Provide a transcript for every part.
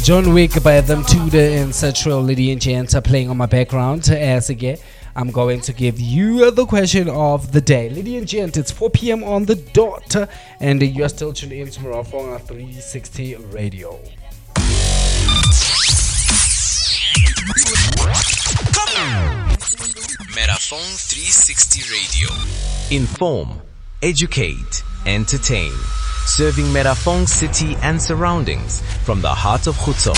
John Wick by Them Tudor and Central Lady and Gents are playing on my background. As again, I'm going to give you the question of the day. Lady and Gent, it's 4 p.m. on the dot, and you're still tuned in to Marathon 360 Radio. Marathon 360 Radio. Inform, educate, entertain. Serving Merafong City and surroundings from the heart of Khutso.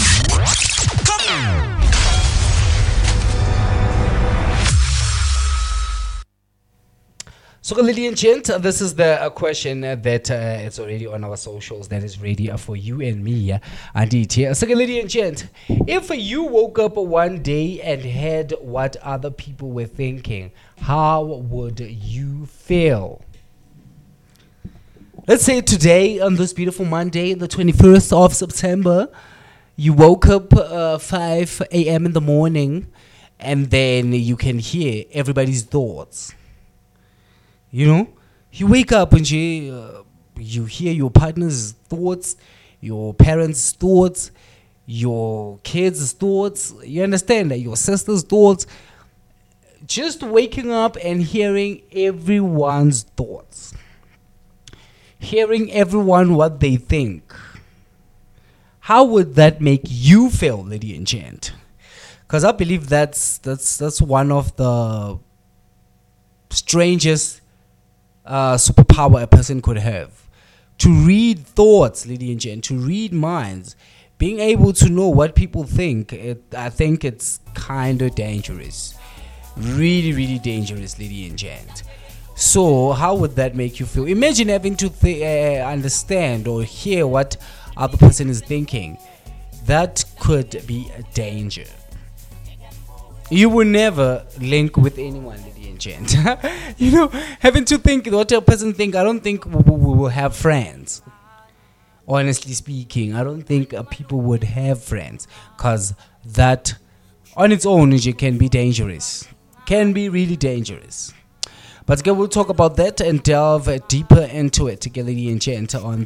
So, ladies and gents, this is the question that it's already on our socials that is ready for you and me. Indeed, here. So, ladies and gents, if you woke up one day and heard what other people were thinking, how would you feel? Let's say today, on this beautiful Monday, the 21st of September, you woke up 5 a.m. in the morning, and then you can hear everybody's thoughts. You know, you wake up and you hear your partner's thoughts, your parents' thoughts, your kids' thoughts. You understand that? Your sister's thoughts. Just waking up and hearing everyone's thoughts. Hearing everyone what they think. How would that make you feel, lady and gent? Because I believe that's one of the strangest superpower a person could have. To read thoughts, lady and gent, to read minds, being able to know what people think, I think it's kind of dangerous. Really, really dangerous, lady and gent. So how would that make you feel? Imagine having to understand or hear what other person is thinking. That could be a danger. You will never link with anyone, lady and gent. You know, having to think what a person think. I don't think we will have friends. Honestly speaking, I don't think people would have friends, because that on its own can be dangerous. Can be really dangerous. But again, we'll talk about that and delve deeper into it, lady and gent, on